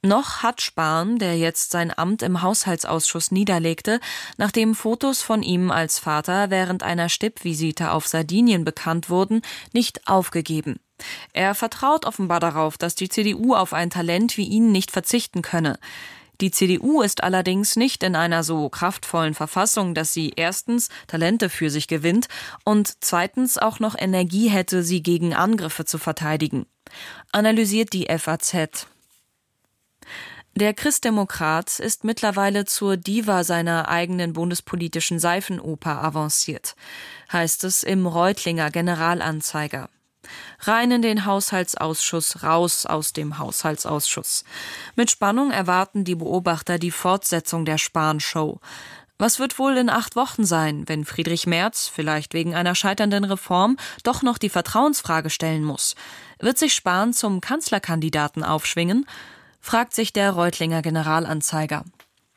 Noch hat Spahn, der jetzt sein Amt im Haushaltsausschuss niederlegte, nachdem Fotos von ihm als Vater während einer Stippvisite auf Sardinien bekannt wurden, nicht aufgegeben. Er vertraut offenbar darauf, dass die CDU auf ein Talent wie ihn nicht verzichten könne. Die CDU ist allerdings nicht in einer so kraftvollen Verfassung, dass sie erstens Talente für sich gewinnt und zweitens auch noch Energie hätte, sie gegen Angriffe zu verteidigen. Analysiert die FAZ. Der Christdemokrat ist mittlerweile zur Diva seiner eigenen bundespolitischen Seifenoper avanciert, heißt es im Reutlinger Generalanzeiger. Rein in den Haushaltsausschuss, raus aus dem Haushaltsausschuss. Mit Spannung erwarten die Beobachter die Fortsetzung der Spahn-Show. Was wird wohl in 8 Wochen sein, wenn Friedrich Merz, vielleicht wegen einer scheiternden Reform, doch noch die Vertrauensfrage stellen muss? Wird sich Spahn zum Kanzlerkandidaten aufschwingen? Fragt sich der Reutlinger Generalanzeiger.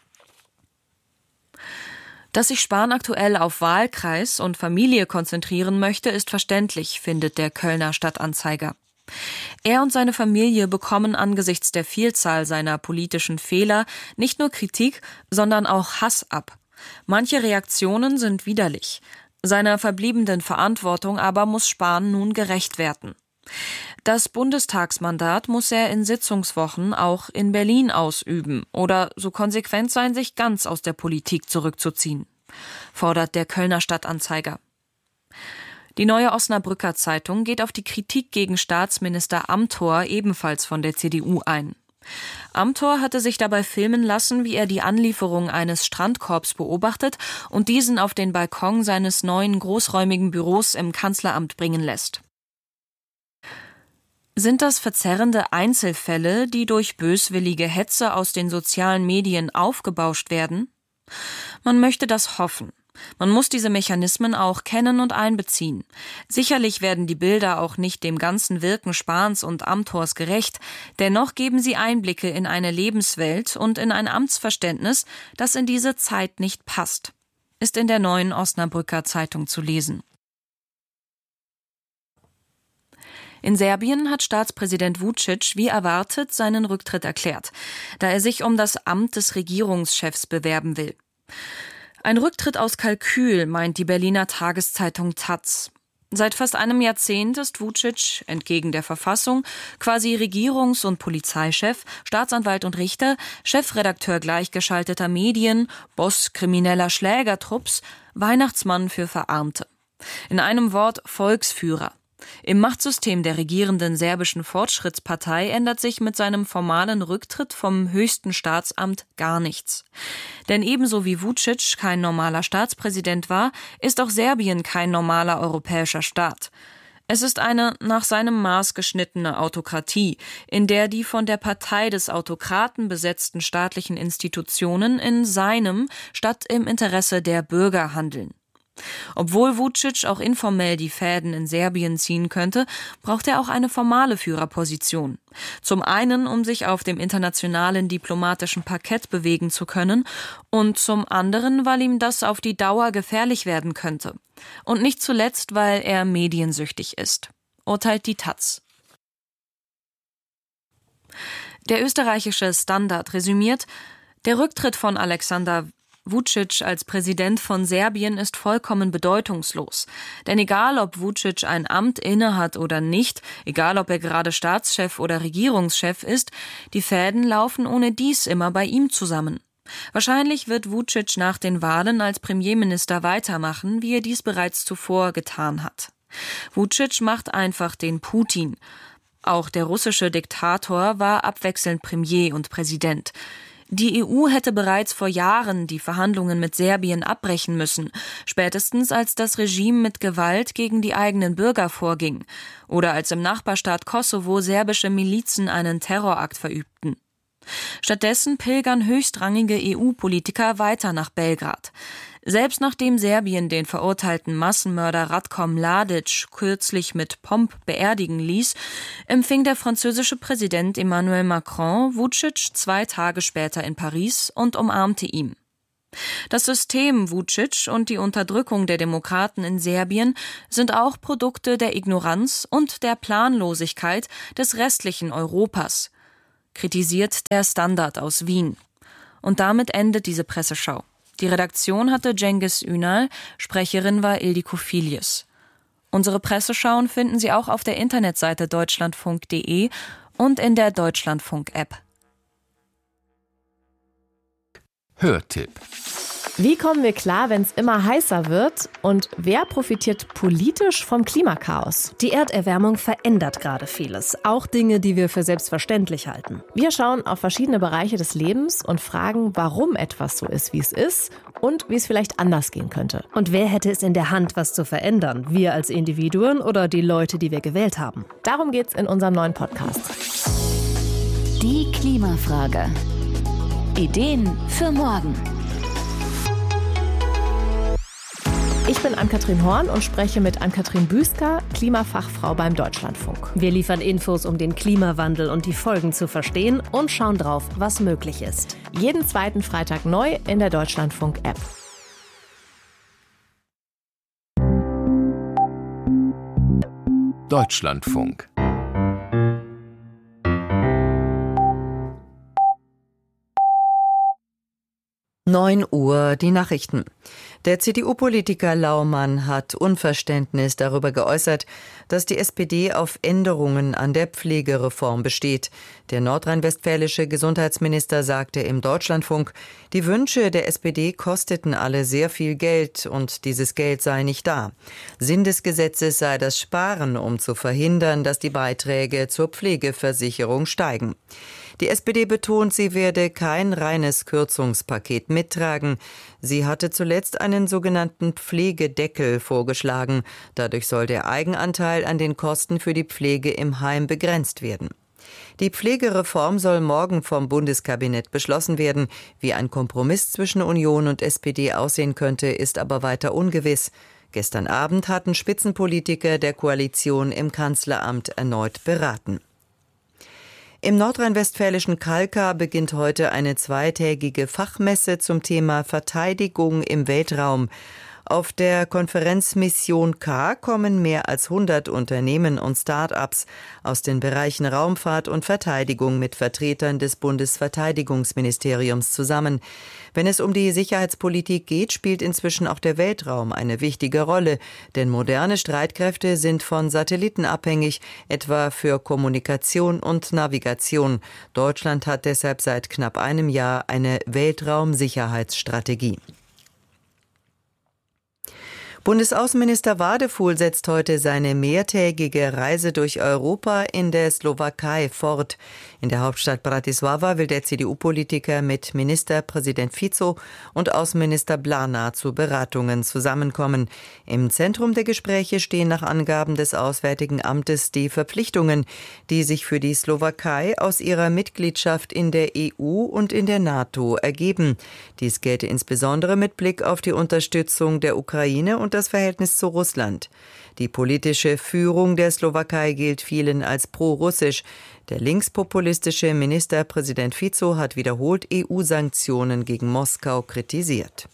Dass sich Spahn aktuell auf Wahlkreis und Familie konzentrieren möchte, ist verständlich, findet der Kölner Stadtanzeiger. Er und seine Familie bekommen angesichts der Vielzahl seiner politischen Fehler nicht nur Kritik, sondern auch Hass ab. Manche Reaktionen sind widerlich. Seiner verbliebenen Verantwortung aber muss Spahn nun gerecht werden. Das Bundestagsmandat muss er in Sitzungswochen auch in Berlin ausüben oder so konsequent sein, sich ganz aus der Politik zurückzuziehen, fordert der Kölner Stadtanzeiger. Die Neue Osnabrücker Zeitung geht auf die Kritik gegen Staatsminister Amthor ebenfalls von der CDU ein. Amthor hatte sich dabei filmen lassen, wie er die Anlieferung eines Strandkorbs beobachtet und diesen auf den Balkon seines neuen großräumigen Büros im Kanzleramt bringen lässt. Sind das verzerrende Einzelfälle, die durch böswillige Hetze aus den sozialen Medien aufgebauscht werden? Man möchte das hoffen. Man muss diese Mechanismen auch kennen und einbeziehen. Sicherlich werden die Bilder auch nicht dem ganzen Wirken Spahns und Amthors gerecht, dennoch geben sie Einblicke in eine Lebenswelt und in ein Amtsverständnis, das in diese Zeit nicht passt. Ist in der Neuen Osnabrücker Zeitung zu lesen. In Serbien hat Staatspräsident Vučić wie erwartet seinen Rücktritt erklärt, da er sich um das Amt des Regierungschefs bewerben will. Ein Rücktritt aus Kalkül, meint die Berliner Tageszeitung taz. Seit fast einem Jahrzehnt ist Vučić, entgegen der Verfassung, quasi Regierungs- und Polizeichef, Staatsanwalt und Richter, Chefredakteur gleichgeschalteter Medien, Boss krimineller Schlägertrupps, Weihnachtsmann für Verarmte. In einem Wort Volksführer. Im Machtsystem der regierenden serbischen Fortschrittspartei ändert sich mit seinem formalen Rücktritt vom höchsten Staatsamt gar nichts. Denn ebenso wie Vučić kein normaler Staatspräsident war, ist auch Serbien kein normaler europäischer Staat. Es ist eine nach seinem Maß geschnittene Autokratie, in der die von der Partei des Autokraten besetzten staatlichen Institutionen in seinem statt im Interesse der Bürger handeln. Obwohl Vučić auch informell die Fäden in Serbien ziehen könnte, braucht er auch eine formale Führerposition. Zum einen, um sich auf dem internationalen diplomatischen Parkett bewegen zu können und zum anderen, weil ihm das auf die Dauer gefährlich werden könnte. Und nicht zuletzt, weil er mediensüchtig ist, urteilt die taz. Der österreichische Standard resümiert, der Rücktritt von Alexander Vučić als Präsident von Serbien ist vollkommen bedeutungslos. Denn egal, ob Vučić ein Amt innehat oder nicht, egal, ob er gerade Staatschef oder Regierungschef ist, die Fäden laufen ohne dies immer bei ihm zusammen. Wahrscheinlich wird Vučić nach den Wahlen als Premierminister weitermachen, wie er dies bereits zuvor getan hat. Vučić macht einfach den Putin. Auch der russische Diktator war abwechselnd Premier und Präsident. Die EU hätte bereits vor Jahren die Verhandlungen mit Serbien abbrechen müssen, spätestens als das Regime mit Gewalt gegen die eigenen Bürger vorging oder als im Nachbarstaat Kosovo serbische Milizen einen Terrorakt verübten. Stattdessen pilgern höchstrangige EU-Politiker weiter nach Belgrad. Selbst nachdem Serbien den verurteilten Massenmörder Ratko Mladic kürzlich mit Pomp beerdigen ließ, empfing der französische Präsident Emmanuel Macron Vučić 2 Tage später in Paris und umarmte ihn. Das System Vučić und die Unterdrückung der Demokraten in Serbien sind auch Produkte der Ignoranz und der Planlosigkeit des restlichen Europas. kritisiert der Standard aus Wien. Und damit endet diese Presseschau. Die Redaktion hatte Cengiz Ünal, Sprecherin war Ildiko Filius. Unsere Presseschauen finden Sie auch auf der Internetseite deutschlandfunk.de und in der Deutschlandfunk-App. Hörtipp. Wie kommen wir klar, wenn es immer heißer wird? Und wer profitiert politisch vom Klimakaos? Die Erderwärmung verändert gerade vieles, auch Dinge, die wir für selbstverständlich halten. Wir schauen auf verschiedene Bereiche des Lebens und fragen, warum etwas so ist, wie es ist und wie es vielleicht anders gehen könnte. Und wer hätte es in der Hand, was zu verändern? Wir als Individuen oder die Leute, die wir gewählt haben? Darum geht's in unserem neuen Podcast. Die Klimafrage. Ideen für morgen. Ich bin Ann-Kathrin Horn und spreche mit Ann-Kathrin Büsker, Klimafachfrau beim Deutschlandfunk. Wir liefern Infos, um den Klimawandel und die Folgen zu verstehen und schauen drauf, was möglich ist. Jeden zweiten Freitag neu in der Deutschlandfunk-App. Deutschlandfunk. Uhr, die Nachrichten. Der CDU-Politiker Laumann hat Unverständnis darüber geäußert, dass die SPD auf Änderungen an der Pflegereform besteht. Der nordrhein-westfälische Gesundheitsminister sagte im Deutschlandfunk, die Wünsche der SPD kosteten alle sehr viel Geld und dieses Geld sei nicht da. Sinn des Gesetzes sei das Sparen, um zu verhindern, dass die Beiträge zur Pflegeversicherung steigen. Die SPD betont, sie werde kein reines Kürzungspaket mittragen. Sie hatte zuletzt einen sogenannten Pflegedeckel vorgeschlagen. Dadurch soll der Eigenanteil an den Kosten für die Pflege im Heim begrenzt werden. Die Pflegereform soll morgen vom Bundeskabinett beschlossen werden. Wie ein Kompromiss zwischen Union und SPD aussehen könnte, ist aber weiter ungewiss. Gestern Abend hatten Spitzenpolitiker der Koalition im Kanzleramt erneut beraten. Im nordrhein-westfälischen Kalkar beginnt heute eine zweitägige Fachmesse zum Thema Verteidigung im Weltraum. Auf der Konferenz Mission K kommen mehr als 100 Unternehmen und Start-ups aus den Bereichen Raumfahrt und Verteidigung mit Vertretern des Bundesverteidigungsministeriums zusammen. Wenn es um die Sicherheitspolitik geht, spielt inzwischen auch der Weltraum eine wichtige Rolle, denn moderne Streitkräfte sind von Satelliten abhängig, etwa für Kommunikation und Navigation. Deutschland hat deshalb seit knapp einem Jahr eine Weltraumsicherheitsstrategie. Bundesaußenminister Wadefuhl setzt heute seine mehrtägige Reise durch Europa in der Slowakei fort. In der Hauptstadt Bratislava will der CDU-Politiker mit Ministerpräsident Fico und Außenminister Blana zu Beratungen zusammenkommen. Im Zentrum der Gespräche stehen nach Angaben des Auswärtigen Amtes die Verpflichtungen, die sich für die Slowakei aus ihrer Mitgliedschaft in der EU und in der NATO ergeben. Dies gelte insbesondere mit Blick auf die Unterstützung der Ukraine und das Verhältnis zu Russland. Die politische Führung der Slowakei gilt vielen als pro-russisch. Der linkspopulistische Ministerpräsident Fico hat wiederholt EU-Sanktionen gegen Moskau kritisiert.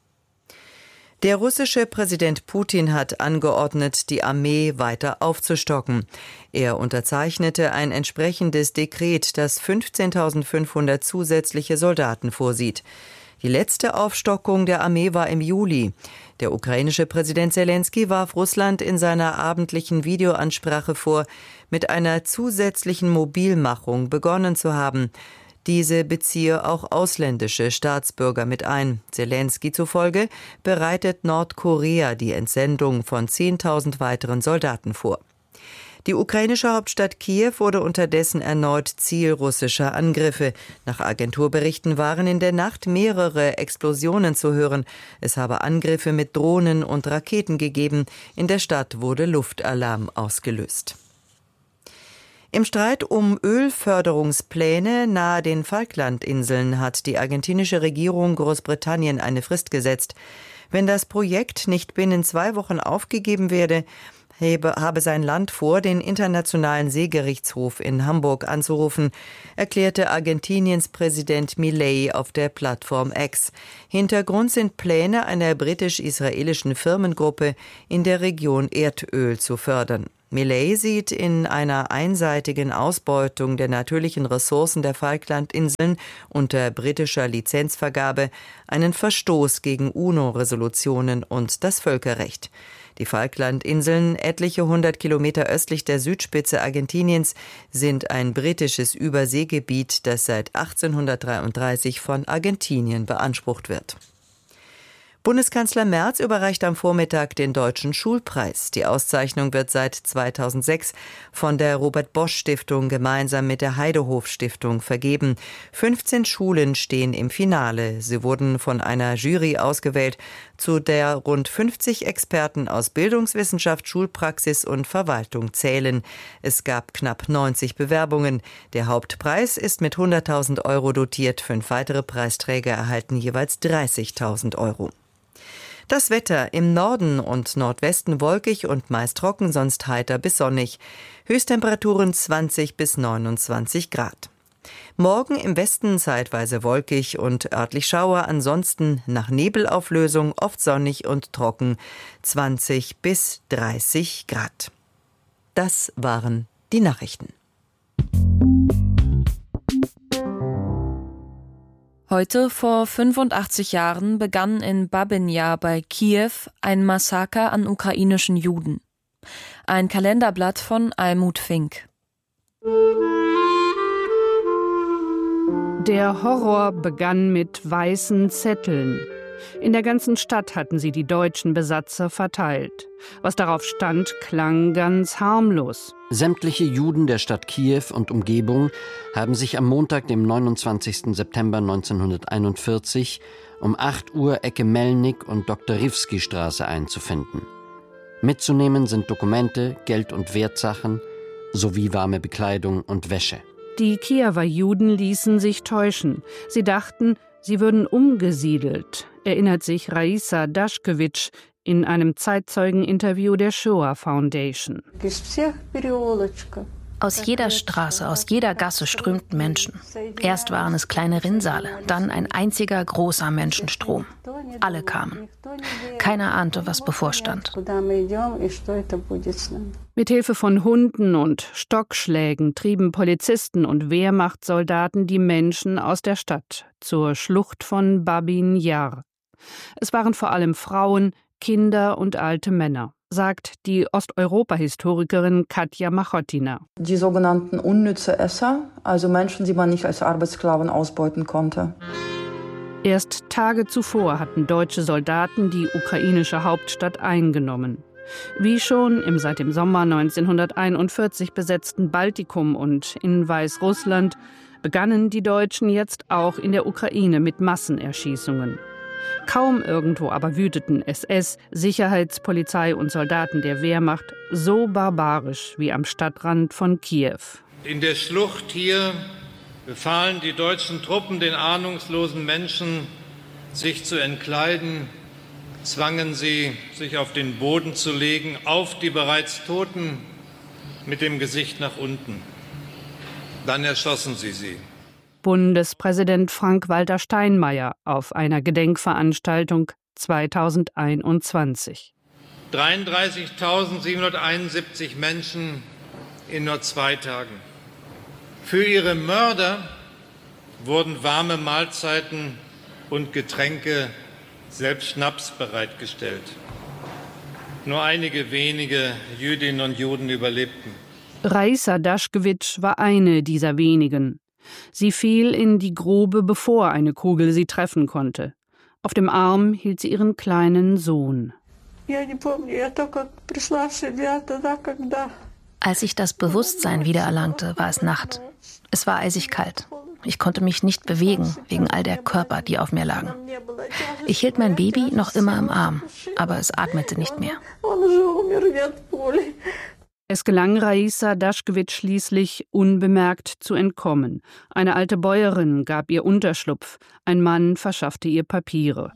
Der russische Präsident Putin hat angeordnet, die Armee weiter aufzustocken. Er unterzeichnete ein entsprechendes Dekret, das 15.500 zusätzliche Soldaten vorsieht. Die letzte Aufstockung der Armee war im Juli. Der ukrainische Präsident Selenskyj warf Russland in seiner abendlichen Videoansprache vor, mit einer zusätzlichen Mobilmachung begonnen zu haben. Diese beziehe auch ausländische Staatsbürger mit ein. Selenskyj zufolge bereitet Nordkorea die Entsendung von 10.000 weiteren Soldaten vor. Die ukrainische Hauptstadt Kiew wurde unterdessen erneut Ziel russischer Angriffe. Nach Agenturberichten waren in der Nacht mehrere Explosionen zu hören. Es habe Angriffe mit Drohnen und Raketen gegeben. In der Stadt wurde Luftalarm ausgelöst. Im Streit um Ölförderungspläne nahe den Falklandinseln hat die argentinische Regierung Großbritannien eine Frist gesetzt. Wenn das Projekt nicht binnen 2 Wochen aufgegeben werde, habe sein Land vor, den Internationalen Seegerichtshof in Hamburg anzurufen, erklärte Argentiniens Präsident Milei auf der Plattform X. Hintergrund sind Pläne einer britisch-israelischen Firmengruppe, in der Region Erdöl zu fördern. Milei sieht in einer einseitigen Ausbeutung der natürlichen Ressourcen der Falklandinseln unter britischer Lizenzvergabe einen Verstoß gegen UNO-Resolutionen und das Völkerrecht. Die Falklandinseln, etliche 100 Kilometer östlich der Südspitze Argentiniens, sind ein britisches Überseegebiet, das seit 1833 von Argentinien beansprucht wird. Bundeskanzler Merz überreicht am Vormittag den Deutschen Schulpreis. Die Auszeichnung wird seit 2006 von der Robert-Bosch-Stiftung gemeinsam mit der Heidehof-Stiftung vergeben. 15 Schulen stehen im Finale. Sie wurden von einer Jury ausgewählt, zu der rund 50 Experten aus Bildungswissenschaft, Schulpraxis und Verwaltung zählen. Es gab knapp 90 Bewerbungen. Der Hauptpreis ist mit 100.000 € dotiert. 5 weitere Preisträger erhalten jeweils 30.000 €. Das Wetter: im Norden und Nordwesten wolkig und meist trocken, sonst heiter bis sonnig. Höchsttemperaturen 20 bis 29 Grad. Morgen im Westen zeitweise wolkig und örtlich Schauer, ansonsten nach Nebelauflösung oft sonnig und trocken, 20 bis 30 Grad. Das waren die Nachrichten. Heute vor 85 Jahren begann in Babinjar bei Kiew ein Massaker an ukrainischen Juden. Ein Kalenderblatt von Almut Fink. Der Horror begann mit weißen Zetteln. In der ganzen Stadt hatten sie die deutschen Besatzer verteilt. Was darauf stand, klang ganz harmlos. Sämtliche Juden der Stadt Kiew und Umgebung haben sich am Montag, dem 29. September 1941, um 8 Uhr Ecke Melnik und Doktorivsky-Straße einzufinden. Mitzunehmen sind Dokumente, Geld- und Wertsachen sowie warme Bekleidung und Wäsche. Die Kiewer Juden ließen sich täuschen. Sie dachten, sie würden umgesiedelt, erinnert sich Raisa Daschkewitsch in einem Zeitzeugeninterview der Shoah Foundation. Aus jeder Straße, aus jeder Gasse strömten Menschen. Erst waren es kleine Rinnsale, dann ein einziger großer Menschenstrom. Alle kamen. Keiner ahnte, was bevorstand. Mithilfe von Hunden und Stockschlägen trieben Polizisten und Wehrmachtssoldaten die Menschen aus der Stadt zur Schlucht von Babin Jar. Es waren vor allem Frauen, Kinder und alte Männer, sagt die Osteuropa-Historikerin Katja Machotina. Die sogenannten unnütze Esser, also Menschen, die man nicht als Arbeitssklaven ausbeuten konnte. Erst Tage zuvor hatten deutsche Soldaten die ukrainische Hauptstadt eingenommen. Wie schon im seit dem Sommer 1941 besetzten Baltikum und in Weißrussland begannen die Deutschen jetzt auch in der Ukraine mit Massenerschießungen. Kaum irgendwo aber wüteten SS, Sicherheitspolizei und Soldaten der Wehrmacht so barbarisch wie am Stadtrand von Kiew. In der Schlucht hier befahlen die deutschen Truppen den ahnungslosen Menschen, sich zu entkleiden, zwangen sie, sich auf den Boden zu legen, auf die bereits Toten mit dem Gesicht nach unten. Dann erschossen sie. Bundespräsident Frank-Walter Steinmeier auf einer Gedenkveranstaltung 2021. 33.771 Menschen in nur 2 Tagen. Für ihre Mörder wurden warme Mahlzeiten und Getränke, selbst Schnaps, bereitgestellt. Nur einige wenige Jüdinnen und Juden überlebten. Raisa Daschkewitsch war eine dieser wenigen. Sie fiel in die Grube, bevor eine Kugel sie treffen konnte. Auf dem Arm hielt sie ihren kleinen Sohn. Als ich das Bewusstsein wiedererlangte, war es Nacht. Es war eisig kalt. Ich konnte mich nicht bewegen, wegen all der Körper, die auf mir lagen. Ich hielt mein Baby noch immer im Arm, aber es atmete nicht mehr. Es gelang Raisa Daschkewitsch schließlich, unbemerkt zu entkommen. Eine alte Bäuerin gab ihr Unterschlupf, ein Mann verschaffte ihr Papiere.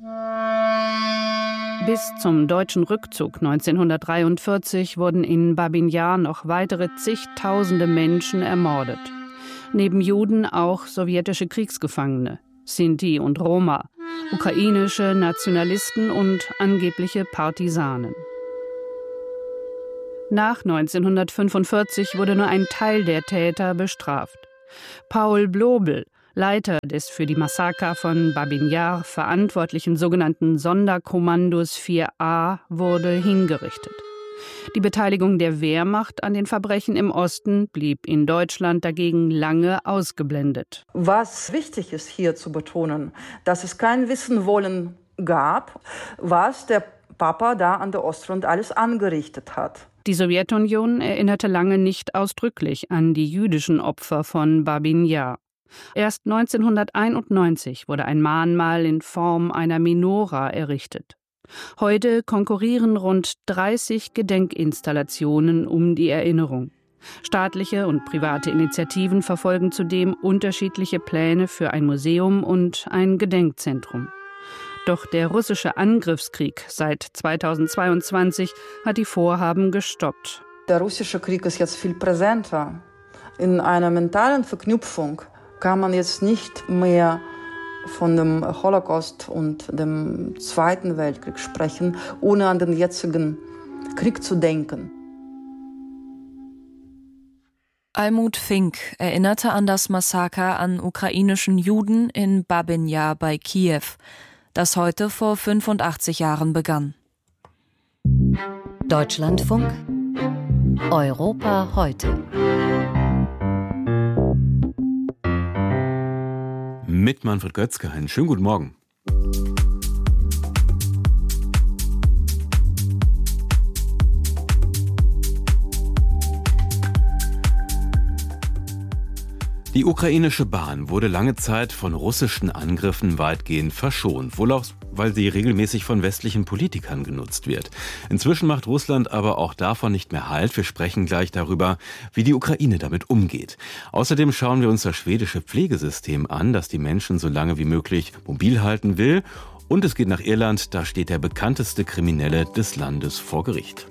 Bis zum deutschen Rückzug 1943 wurden in Babin Jar noch weitere zigtausende Menschen ermordet. Neben Juden auch sowjetische Kriegsgefangene, Sinti und Roma, ukrainische Nationalisten und angebliche Partisanen. Nach 1945 wurde nur ein Teil der Täter bestraft. Paul Blobel, Leiter des für die Massaker von Babin Jar verantwortlichen sogenannten Sonderkommandos 4a, wurde hingerichtet. Die Beteiligung der Wehrmacht an den Verbrechen im Osten blieb in Deutschland dagegen lange ausgeblendet. Was wichtig ist hier zu betonen, dass es kein Wissenwollen gab, was der Papa da an der Ostfront alles angerichtet hat. Die Sowjetunion erinnerte lange nicht ausdrücklich an die jüdischen Opfer von Babin Jar. Erst 1991 wurde ein Mahnmal in Form einer Menora errichtet. Heute konkurrieren rund 30 Gedenkinstallationen um die Erinnerung. Staatliche und private Initiativen verfolgen zudem unterschiedliche Pläne für ein Museum und ein Gedenkzentrum. Doch der russische Angriffskrieg seit 2022 hat die Vorhaben gestoppt. Der russische Krieg ist jetzt viel präsenter. In einer mentalen Verknüpfung kann man jetzt nicht mehr von dem Holocaust und dem Zweiten Weltkrieg sprechen, ohne an den jetzigen Krieg zu denken. Almut Fink erinnerte an das Massaker an ukrainischen Juden in Babin Jar bei Kiew, das heute vor 85 Jahren begann. Deutschlandfunk Europa heute. Mit Manfred Götzke. Einen schönen guten Morgen. Die ukrainische Bahn wurde lange Zeit von russischen Angriffen weitgehend verschont, wohl auch, weil sie regelmäßig von westlichen Politikern genutzt wird. Inzwischen macht Russland aber auch davon nicht mehr Halt. Wir sprechen gleich darüber, wie die Ukraine damit umgeht. Außerdem schauen wir uns das schwedische Pflegesystem an, das die Menschen so lange wie möglich mobil halten will. Und es geht nach Irland, da steht der bekannteste Kriminelle des Landes vor Gericht.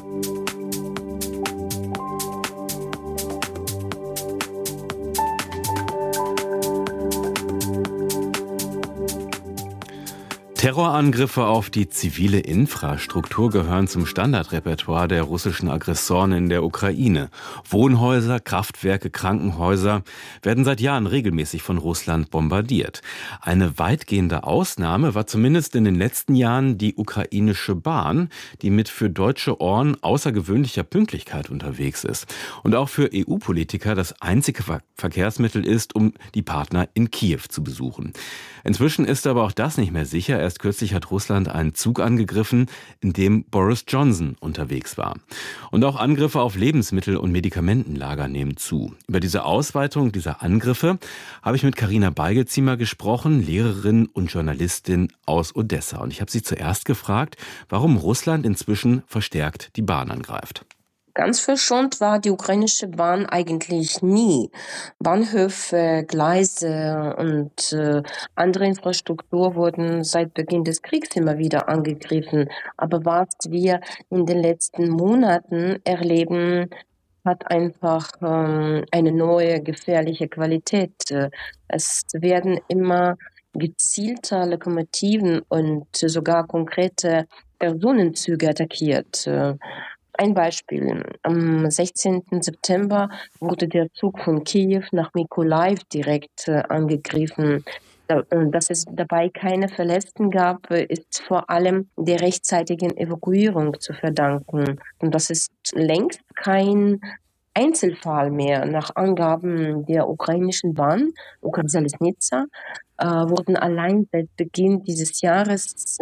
Terrorangriffe auf die zivile Infrastruktur gehören zum Standardrepertoire der russischen Aggressoren in der Ukraine. Wohnhäuser, Kraftwerke, Krankenhäuser werden seit Jahren regelmäßig von Russland bombardiert. Eine weitgehende Ausnahme war zumindest in den letzten Jahren die ukrainische Bahn, die mit für deutsche Ohren außergewöhnlicher Pünktlichkeit unterwegs ist und auch für EU-Politiker das einzige Verkehrsmittel ist, um die Partner in Kiew zu besuchen. Inzwischen ist aber auch das nicht mehr sicher. Erst kürzlich hat Russland einen Zug angegriffen, in dem Boris Johnson unterwegs war. Und auch Angriffe auf Lebensmittel- und Medikamentenlager nehmen zu. Über diese Ausweitung dieser Angriffe habe ich mit Carina Beigelziemer gesprochen, Lehrerin und Journalistin aus Odessa. Und ich habe sie zuerst gefragt, warum Russland inzwischen verstärkt die Bahn angreift. Ganz verschont war die ukrainische Bahn eigentlich nie. Bahnhöfe, Gleise und andere Infrastruktur wurden seit Beginn des Kriegs immer wieder angegriffen. Aber was wir in den letzten Monaten erleben, hat einfach eine neue gefährliche Qualität. Es werden immer gezielter Lokomotiven und sogar konkrete Personenzüge attackiert. Ein Beispiel. Am 16. September wurde der Zug von Kiew nach Mykolaiv direkt angegriffen. Dass es dabei keine Verletzten gab, ist vor allem der rechtzeitigen Evakuierung zu verdanken. Und das ist längst kein Einzelfall mehr. Nach Angaben der ukrainischen Bahn, Ukrzaliznytsia, wurden allein seit Beginn dieses Jahres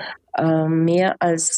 mehr als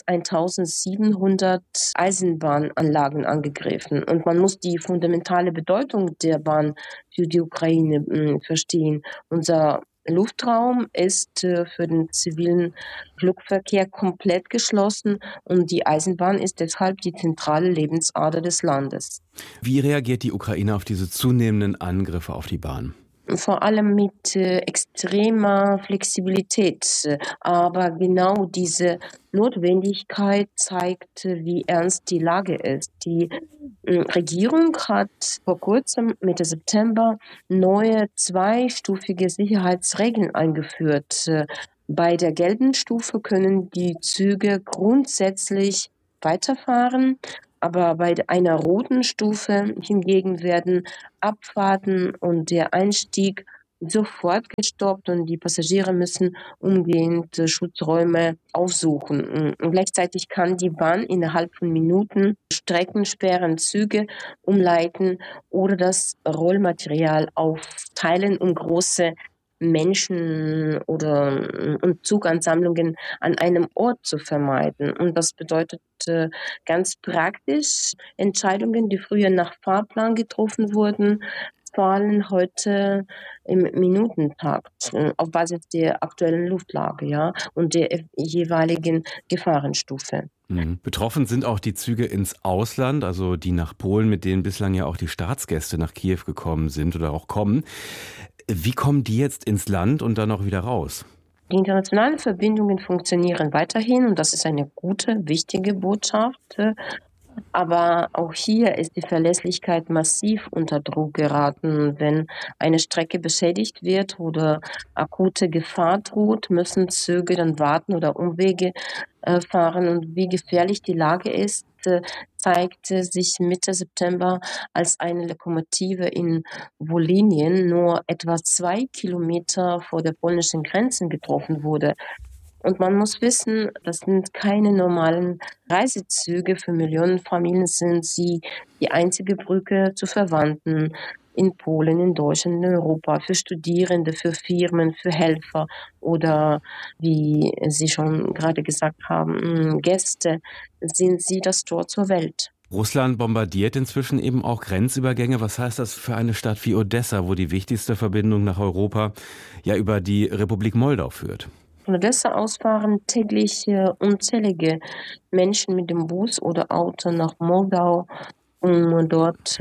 1700 Eisenbahnanlagen angegriffen. Und man muss die fundamentale Bedeutung der Bahn für die Ukraine verstehen. Unser Luftraum ist für den zivilen Flugverkehr komplett geschlossen und die Eisenbahn ist deshalb die zentrale Lebensader des Landes. Wie reagiert die Ukraine auf diese zunehmenden Angriffe auf die Bahn? Vor allem mit extremer Flexibilität. Aber genau diese Notwendigkeit zeigt, wie ernst die Lage ist. Die Regierung hat vor kurzem, Mitte September, neue zweistufige Sicherheitsregeln eingeführt. Bei der gelben Stufe können die Züge grundsätzlich weiterfahren. Aber bei einer roten Stufe hingegen werden Abfahrten und der Einstieg sofort gestoppt und die Passagiere müssen umgehend Schutzräume aufsuchen. Und gleichzeitig kann die Bahn innerhalb von Minuten Strecken sperren, Züge umleiten oder das Rollmaterial aufteilen, um große Menschen und Zugansammlungen an einem Ort zu vermeiden. Und das bedeutet ganz praktisch, Entscheidungen, die früher nach Fahrplan getroffen wurden, fallen heute im Minutentakt auf Basis der aktuellen Luftlage, ja, und der jeweiligen Gefahrenstufe. Betroffen sind auch die Züge ins Ausland, also die nach Polen, mit denen bislang ja auch die Staatsgäste nach Kiew gekommen sind oder auch kommen. Wie kommen die jetzt ins Land und dann auch wieder raus? Die internationalen Verbindungen funktionieren weiterhin und das ist eine gute, wichtige Botschaft. Aber auch hier ist die Verlässlichkeit massiv unter Druck geraten. Wenn eine Strecke beschädigt wird oder akute Gefahr droht, müssen Züge dann warten oder Umwege fahren. Und wie gefährlich die Lage ist, zeigte sich Mitte September, als eine Lokomotive in Wolinien nur etwa 2 Kilometer vor der polnischen Grenze getroffen wurde. Und man muss wissen, das sind keine normalen Reisezüge. Für Millionen Familien sind sie die einzige Brücke zu Verwandten in Polen, in Deutschland, in Europa, für Studierende, für Firmen, für Helfer oder, wie Sie schon gerade gesagt haben, Gäste. Sind sie das Tor zur Welt? Russland bombardiert inzwischen eben auch Grenzübergänge. Was heißt das für eine Stadt wie Odessa, wo die wichtigste Verbindung nach Europa ja über die Republik Moldau führt? Von Odessa aus fahren täglich unzählige Menschen mit dem Bus oder Auto nach Moldau, um dort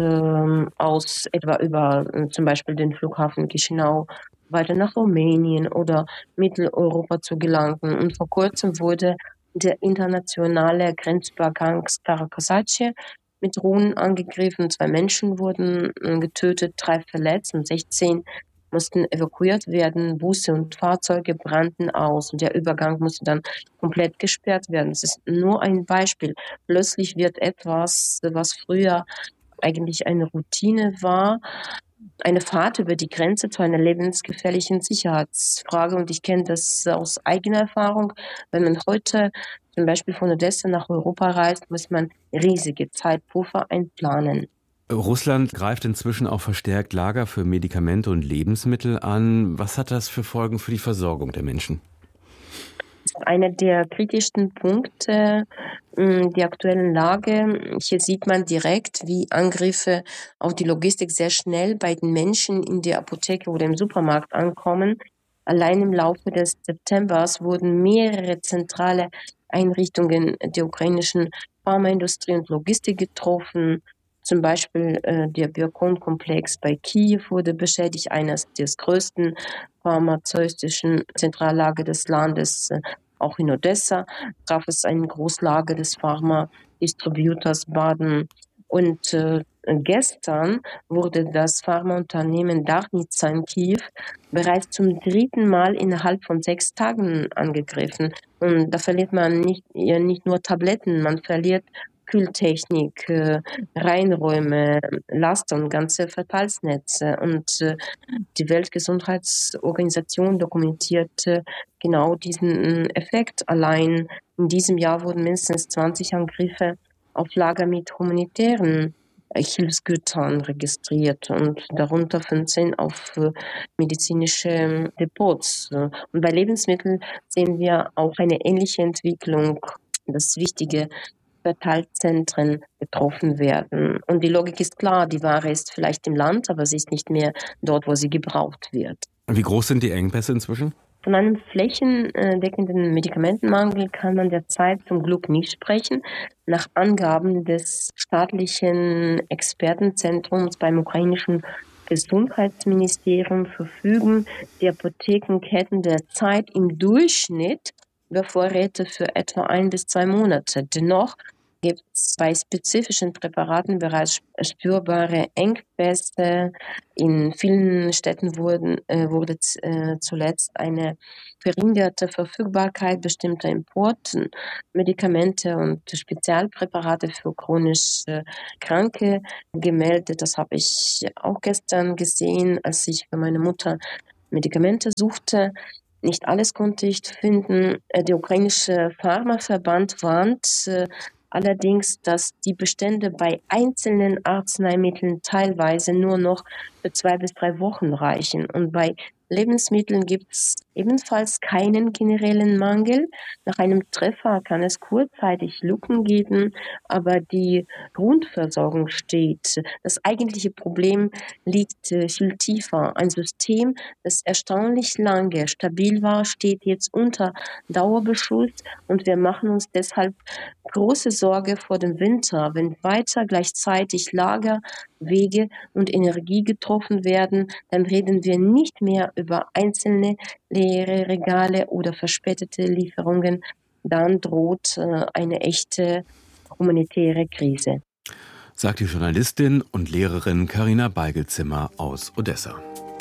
aus etwa über zum Beispiel den Flughafen Chișinău weiter nach Rumänien oder Mitteleuropa zu gelangen. Und vor kurzem wurde der internationale Grenzübergang Stara-Kosace mit Drohnen angegriffen. 2 Menschen wurden getötet, 3 verletzt und 16 mussten evakuiert werden, Busse und Fahrzeuge brannten aus und der Übergang musste dann komplett gesperrt werden. Das ist nur ein Beispiel. Plötzlich wird etwas, was früher eigentlich eine Routine war, eine Fahrt über die Grenze zu einer lebensgefährlichen Sicherheitsfrage. Und ich kenne das aus eigener Erfahrung. Wenn man heute zum Beispiel von Odessa nach Europa reist, muss man riesige Zeitpuffer einplanen. Russland greift inzwischen auch verstärkt Lager für Medikamente und Lebensmittel an. Was hat das für Folgen für die Versorgung der Menschen? Das ist einer der kritischsten Punkte der aktuellen Lage. Hier sieht man direkt, wie Angriffe auf die Logistik sehr schnell bei den Menschen in der Apotheke oder im Supermarkt ankommen. Allein im Laufe des Septembers wurden mehrere zentrale Einrichtungen der ukrainischen Pharmaindustrie und Logistik getroffen. Zum Beispiel der Biokon-Komplex bei Kiew wurde beschädigt, eines der größten pharmazeutischen Zentrallager des Landes. Auch in Odessa gab es ein Großlager des Pharma-Distributors Baden. Und gestern wurde das Pharmaunternehmen Darnica in Kiew bereits zum 3. Mal innerhalb von 6 Tagen angegriffen. Und da verliert man nicht nur Tabletten, man verliert Kühltechnik, Reinräume, Laster und ganze Verteilsnetze. Und die Weltgesundheitsorganisation dokumentiert genau diesen Effekt. Allein in diesem Jahr wurden mindestens 20 Angriffe auf Lager mit humanitären Hilfsgütern registriert und darunter 15 auf medizinische Depots. Und bei Lebensmitteln sehen wir auch eine ähnliche Entwicklung, dass wichtige Verteilzentren getroffen werden. Und die Logik ist klar, die Ware ist vielleicht im Land, aber sie ist nicht mehr dort, wo sie gebraucht wird. Wie groß sind die Engpässe inzwischen? Von einem flächendeckenden Medikamentenmangel kann man derzeit zum Glück nicht sprechen. Nach Angaben des staatlichen Expertenzentrums beim ukrainischen Gesundheitsministerium verfügen die Apothekenketten derzeit im Durchschnitt über Vorräte für etwa 1 bis 2 Monate. Dennoch gibt es bei spezifischen Präparaten bereits spürbare Engpässe. In vielen Städten wurde zuletzt eine verringerte Verfügbarkeit bestimmter Importmedikamente und Spezialpräparate für chronisch Kranke gemeldet. Das habe ich auch gestern gesehen, als ich für meine Mutter Medikamente suchte. Nicht alles konnte ich finden. Der ukrainische Pharmaverband warnt allerdings, dass die Bestände bei einzelnen Arzneimitteln teilweise nur noch für 2 bis 3 Wochen reichen. Und bei Lebensmitteln gibt es ebenfalls keinen generellen Mangel. Nach einem Treffer kann es kurzzeitig Lücken geben, aber die Grundversorgung steht. Das eigentliche Problem liegt viel tiefer. Ein System, das erstaunlich lange stabil war, steht jetzt unter Dauerbeschuss und wir machen uns deshalb große Sorge vor dem Winter, wenn weiter gleichzeitig Lager, Wege und Energie getroffen werden, dann reden wir nicht mehr über einzelne leere Regale oder verspätete Lieferungen. Dann droht eine echte humanitäre Krise. Sagt die Journalistin und Lehrerin Carina Beigelzimmer aus Odessa.